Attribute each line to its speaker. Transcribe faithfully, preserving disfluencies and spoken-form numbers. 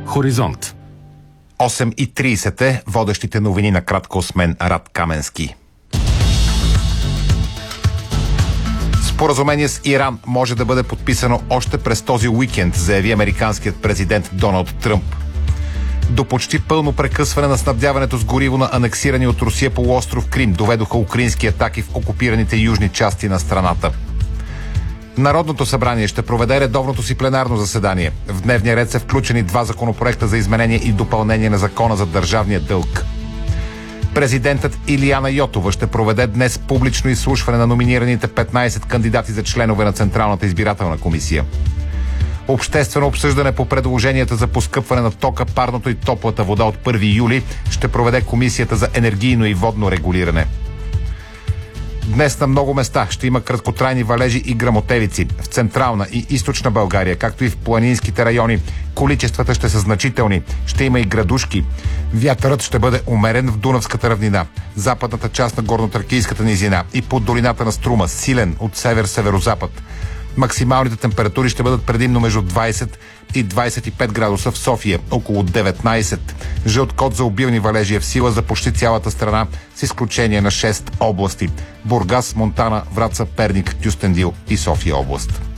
Speaker 1: Хоризонт.
Speaker 2: осем и трийсет е водещите новини на кратко с мен Рад Каменски. Споразумение с Иран може да бъде подписано още през този уикенд, заяви американският президент Доналд Тръмп. До почти пълно прекъсване на снабдяването с гориво на анексирани от Русия полуостров Крим доведоха украински атаки в окупираните южни части на страната. Народното събрание ще проведе редовното си пленарно заседание. В дневния ред са включени два законопроекта за изменение и допълнение на закона за държавния дълг. Президентът Илияна Йотова ще проведе днес публично изслушване на номинираните петнайсет кандидати за членове на Централната избирателна комисия. Обществено обсъждане по предложенията за поскъпване на тока, парното и топлата вода от първи юли ще проведе Комисията за енергийно и водно регулиране. Днес на много места ще има краткотрайни валежи и гръмотевици. В Централна и Източна България, както и в планинските райони, количествата ще са значителни. Ще има и градушки. Вятърът ще бъде умерен в Дунавската равнина, западната част на Горнотракийската низина и под долината на Струма, силен от север-северозапад. Максималните температури ще бъдат предимно между двайсет и двайсет и пет градуса в София, около деветнайсет. Жълт код за обилни валежи е в сила за почти цялата страна, с изключение на шест области: Бургас, Монтана, Враца, Перник, Кюстендил и София област.